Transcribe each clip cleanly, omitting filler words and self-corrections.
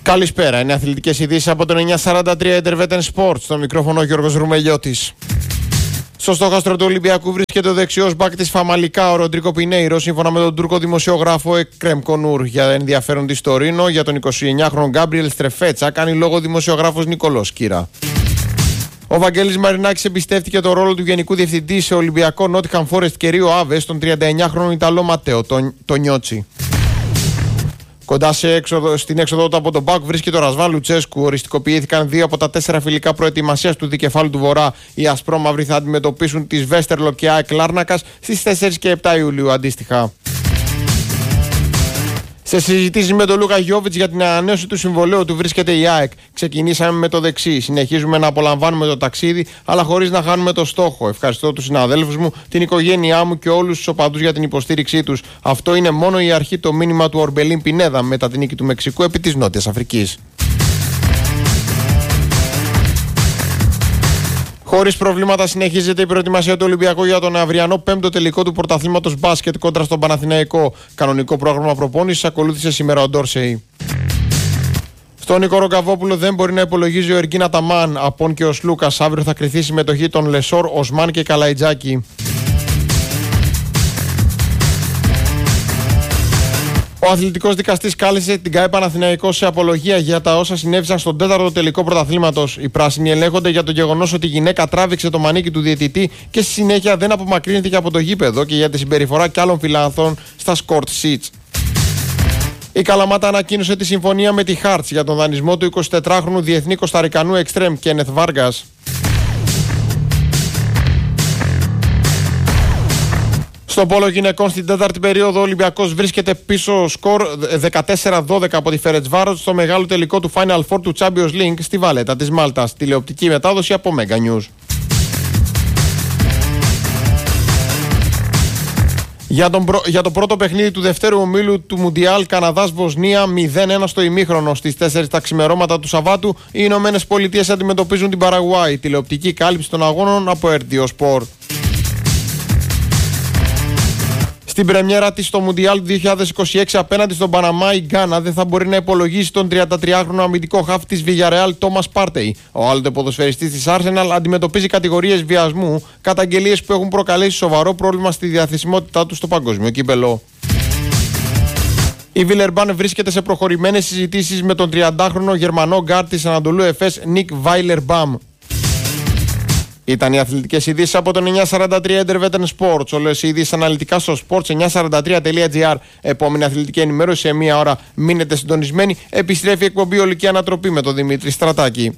Καλησπέρα, είναι αθλητικές ειδήσεις από τον 943 Intervetten Sports. Στο μικρόφωνο Γιώργος Ρουμελιώτης. Στο στόχαστρο του Ολυμπιακού βρίσκεται ο δεξιός μπακ της Φαμαλικά, ο Ροντρίκο Πινέιρο, σύμφωνα με τον Τούρκο δημοσιογράφο Εκρέμ Κονούρ. Για ενδιαφέρον της Τωρίνο, για τον 29χρονο Γκάμπριελ Στρεφέτσα, κάνει λόγο δημοσιογράφος Νικολός Κύρα. Ο Βαγγέλης Μαρινάκης εμπιστεύτηκε το ρόλο του Γενικού Διευθυντή σε Ολυμπιακό Νότιχαμ Φόρεστ και Ρίο Άβε στον 39χρονο Ιταλό Ματέο Τονιότσι. Κοντά στην έξοδο του από τον ΠΑΟΚ βρίσκεται ο Ρασβάν Λουτσέσκου. Οριστικοποιήθηκαν 2 από τα 4 φιλικά προετοιμασίας του δικεφάλου του Βορρά. Οι ασπρόμαυροι θα αντιμετωπίσουν τις Βέστερλο και ΑΕΚ Λάρνακας στις 4 και 7 Ιουλίου αντίστοιχα. Σε συζητήσεις με τον Λούκα Γιόβιτς για την ανανέωση του συμβολαίου του βρίσκεται η ΑΕΚ. Ξεκινήσαμε με το δεξί. Συνεχίζουμε να απολαμβάνουμε το ταξίδι, αλλά χωρίς να χάνουμε το στόχο. Ευχαριστώ τους συναδέλφους μου, την οικογένειά μου και όλους τους οπαδούς για την υποστήριξή τους. Αυτό είναι μόνο η αρχή, το μήνυμα του Ορμπελίν Πινέδα μετά την νίκη του Μεξικού επί της Νότιας Αφρικής. Χωρίς προβλήματα συνεχίζεται η προετοιμασία του Ολυμπιακού για τον αυριανό 5ο τελικό του πρωταθλήματος μπάσκετ κόντρα στον Παναθηναϊκό. Κανονικό πρόγραμμα προπόνησης ακολούθησε σήμερα ο Ντόρσεϊ. Στον Νίκο Ρογκαβόπουλο δεν μπορεί να υπολογίζει ο Εργίνα Ταμάν. Απόν και ο Σλούκας. Αύριο θα κριθεί συμμετοχή των Λεσόρ, Οσμάν και Καλαϊτζάκη. Ο αθλητικός δικαστής κάλεσε την ΚΑΕ Παναθηναϊκό σε απολογία για τα όσα συνέβησαν στον 4ο τελικό πρωταθλήματος. Οι πράσινοι ελέγχονται για το γεγονός ότι η γυναίκα τράβηξε το μανίκι του διαιτητή και στη συνέχεια δεν απομακρύνεται και από το γήπεδο και για τη συμπεριφορά κι άλλων φιλάθλων στα σκορτ seats. Η Καλαμάτα ανακοίνωσε τη συμφωνία με τη Hearts για τον δανεισμό του 24χρονου διεθνή Κοσταρικανού εξτρέμ Κένεθ Βάργας. Στο πόλο γυναικών στην 4η περίοδο ο Ολυμπιακός βρίσκεται πίσω σκορ 14-12 από τη Φερετσβάροτ στο μεγάλο τελικό του Final Four του Champions League στη Βαλέτα της Μάλτας. Τηλεοπτική μετάδοση από Mega News. Για το πρώτο παιχνίδι του δευτέρου ομίλου του Μουντιάλ Καναδάς-Βοσνία 0-1 στο ημίχρονο. Στις 4 τα ξημερώματα του Σαββάτου οι Ηνωμένες Πολιτείες αντιμετωπίζουν την Παραγουάη. Τηλεοπτική κάλυψη των αγώνων από RTO Sport. Στην πρεμιέρα της στο Μουντιάλ 2026 απέναντι στον Παναμά, η Γκάνα δεν θα μπορεί να υπολογίσει τον 33χρονο αμυντικό χαφ της Villarreal Τόμας Πάρτεϊ. Ο άλλοτε ποδοσφαιριστής της Arsenal αντιμετωπίζει κατηγορίες βιασμού, καταγγελίες που έχουν προκαλέσει σοβαρό πρόβλημα στη διαθεσιμότητά του στο παγκόσμιο κύπελο. Η Βιλερμπάν βρίσκεται σε προχωρημένες συζητήσεις με τον 30χρονο Γερμανό γκάρ της Ανατολού Εφές Νικ Βάιλερμπαμ. Ήταν οι αθλητικές ειδήσεις από τον 943 Intervetten Sports. Όλες οι ειδήσεις αναλυτικά στο sports943.gr. Επόμενη αθλητική ενημέρωση σε μία ώρα. Μείνετε συντονισμένοι. Επιστρέφει η εκπομπή Ολική Ανατροπή με τον Δημήτρη Στρατάκη.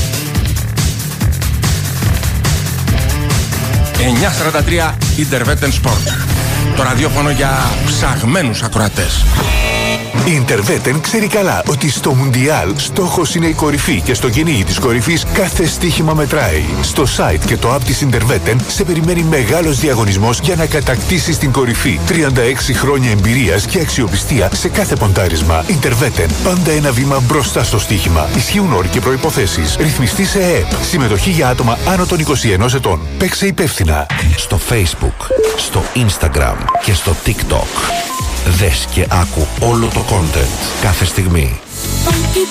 943 Intervetten Sports. Το ραδιόφωνο για ψαγμένους ακροατές. Η Intervetten ξέρει καλά ότι στο Μουντιάλ στόχος είναι η κορυφή και στο κυνήγι της κορυφής κάθε στοίχημα μετράει. Στο site και το app της Intervetten σε περιμένει μεγάλος διαγωνισμός για να κατακτήσεις την κορυφή. 36 χρόνια εμπειρίας και αξιοπιστία σε κάθε ποντάρισμα. Intervetten, πάντα ένα βήμα μπροστά στο στοίχημα. Ισχύουν όροι και προϋποθέσεις. Ρυθμιστή σε ΕΕΠ. Συμμετοχή για άτομα άνω των 21 ετών. Παίξε υπεύθυνα. Στο Facebook, στο Instagram και στο TikTok. Δες και άκου όλο το content κάθε στιγμή.